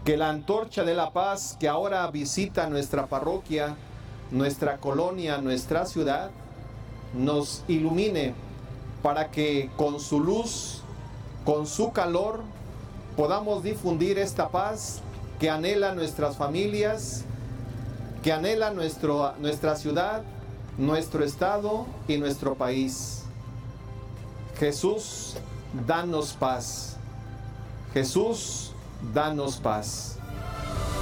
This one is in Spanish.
Que la antorcha de la paz que ahora visita nuestra parroquia, nuestra colonia, nuestra ciudad, nos ilumine para que con su luz, con su calor, podamos difundir esta paz que anhela nuestras familias, que anhela nuestra ciudad, nuestro estado y nuestro país. Jesús, danos paz. Jesús, danos paz.